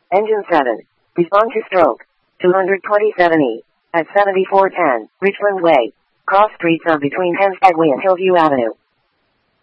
Engine 7. Respond to stroke. 227E. At 7410, Richland Way. Cross streets of between Hempstead Way and Hillview Avenue.